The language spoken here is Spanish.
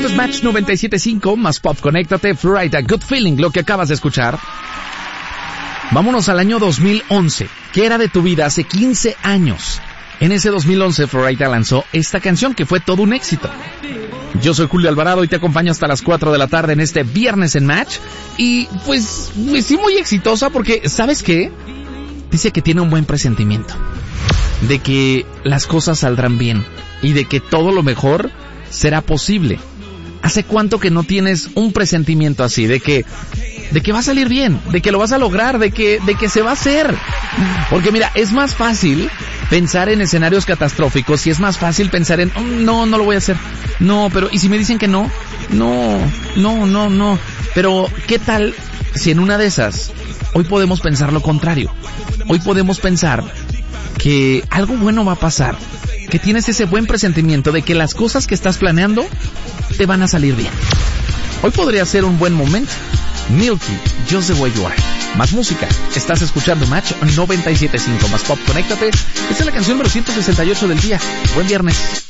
Esto es Match 97.5, más pop, conéctate, Florida, Good Feeling, lo que acabas de escuchar. Vámonos al año 2011. ¿Qué era de tu vida hace 15 años? En ese 2011, Florida lanzó esta canción que fue todo un éxito. Yo soy Julio Alvarado y te acompaño hasta las 4 de la tarde en este viernes en Match. Y pues sí, muy exitosa porque, ¿sabes qué? Dice que tiene un buen presentimiento, de que las cosas saldrán bien y de que todo lo mejor será posible. ¿Hace cuánto que no tienes un presentimiento así, de que va a salir bien, de que lo vas a lograr, de que se va a hacer? Porque mira, es más fácil pensar en escenarios catastróficos y es más fácil pensar en, no lo voy a hacer. No, pero ¿y si me dicen que no? No. Pero ¿qué tal si en una de esas hoy podemos pensar lo contrario? Hoy podemos pensar que algo bueno va a pasar, que tienes ese buen presentimiento de que las cosas que estás planeando te van a salir bien. Hoy podría ser un buen momento. Milky, Just the Way You Are. Más música. Estás escuchando Match 97.5, más pop, conéctate. Esta es la canción número 168 del día. Buen viernes.